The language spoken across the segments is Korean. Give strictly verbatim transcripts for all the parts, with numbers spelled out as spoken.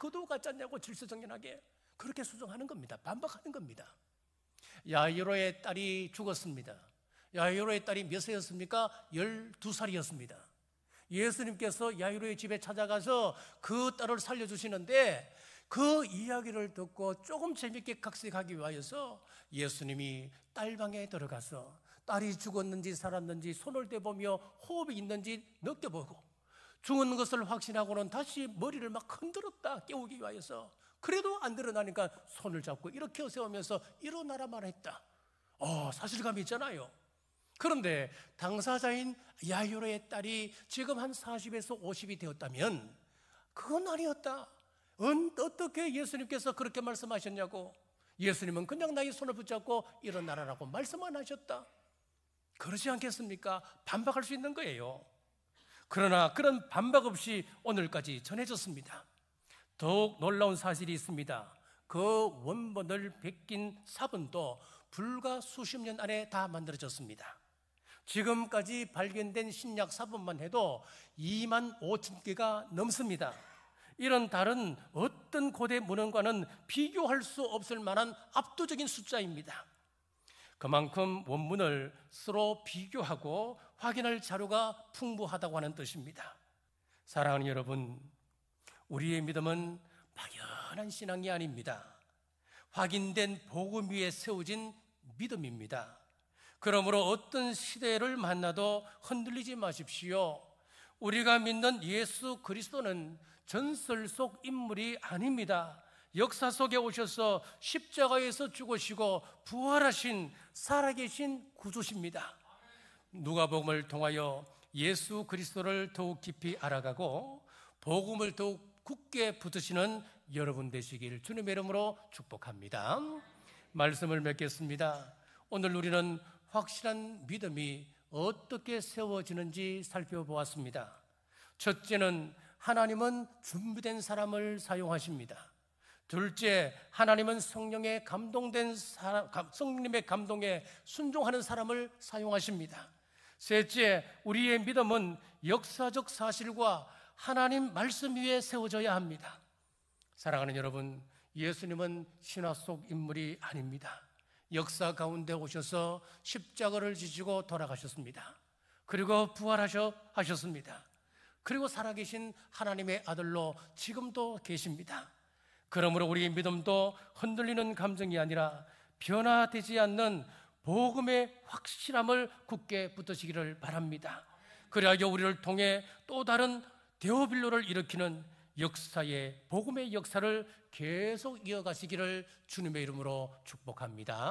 그도 같지 않냐고 질서정연하게 그렇게 수정하는 겁니다. 반박하는 겁니다. 야이로의 딸이 죽었습니다. 야이로의 딸이 몇 세였습니까? 열두 살이었습니다. 예수님께서 야이로의 집에 찾아가서 그 딸을 살려주시는데 그 이야기를 듣고 조금 재밌게 각색하기 위하여서 예수님이 딸방에 들어가서 딸이 죽었는지 살았는지 손을 대보며 호흡이 있는지 느껴보고 죽은 것을 확신하고는 다시 머리를 막 흔들었다 깨우기 위하여서 그래도 안 일어나니까 손을 잡고 이렇게 세우면서 일어나라 말했다. 어, 사실감이 있잖아요. 그런데 당사자인 야이로의 딸이 지금 한 사십에서 오십이 되었다면 그건 아니었다. 어떻게 예수님께서 그렇게 말씀하셨냐고. 예수님은 그냥 나의 손을 붙잡고 일어나라라고 말씀만 하셨다. 그러지 않겠습니까? 반박할 수 있는 거예요. 그러나 그런 반박 없이 오늘까지 전해졌습니다. 더욱 놀라운 사실이 있습니다. 그 원본을 베낀 사본도 불과 수십 년 안에 다 만들어졌습니다. 지금까지 발견된 신약 사본만 해도 이만 오천 개가 넘습니다. 이런 다른 어떤 고대 문헌과는 비교할 수 없을 만한 압도적인 숫자입니다. 그만큼 원문을 서로 비교하고 확인할 자료가 풍부하다고 하는 뜻입니다. 사랑하는 여러분, 우리의 믿음은 막연한 신앙이 아닙니다. 확인된 복음 위에 세워진 믿음입니다. 그러므로 어떤 시대를 만나도 흔들리지 마십시오. 우리가 믿는 예수 그리스도는 전설 속 인물이 아닙니다. 역사 속에 오셔서 십자가에서 죽으시고 부활하신 살아계신 구주십니다. 누가복음을 통하여 예수 그리스도를 더욱 깊이 알아가고 복음을 더욱 굳게 붙으시는 여러분 되시길 주님의 이름으로 축복합니다. 말씀을 맺겠습니다. 오늘 우리는 확실한 믿음이 어떻게 세워지는지 살펴보았습니다. 첫째는 하나님은 준비된 사람을 사용하십니다. 둘째, 하나님은 성령에 감동된 사람, 성령님의 감동에 순종하는 사람을 사용하십니다. 셋째, 우리의 믿음은 역사적 사실과 하나님 말씀 위에 세워져야 합니다. 사랑하는 여러분, 예수님은 신화 속 인물이 아닙니다. 역사 가운데 오셔서 십자가를 지시고 돌아가셨습니다. 그리고 부활하셔 하셨습니다. 그리고 살아계신 하나님의 아들로 지금도 계십니다. 그러므로 우리의 믿음도 흔들리는 감정이 아니라 변화되지 않는 복음의 확실함을 굳게 붙드시기를 바랍니다. 그래야 우리를 통해 또 다른 데오빌로를 일으키는 역사의 복음의 역사를 계속 이어가시기를 주님의 이름으로 축복합니다.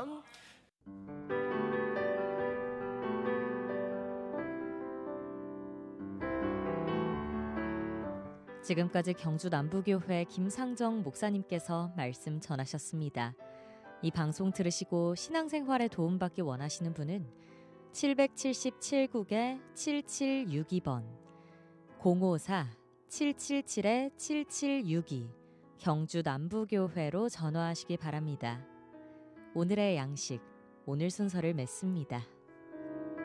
지금까지 경주 남부교회 김상정 목사님께서 말씀 전하셨습니다. 이 방송 들으시고 신앙생활에 도움받기 원하시는 분은 칠칠칠 국에 칠칠육이 번 공오사 칠칠칠 칠칠육이 경주 남부교회로 전화하시기 바랍니다. 오늘의 양식, 오늘 순서를 맺습니다.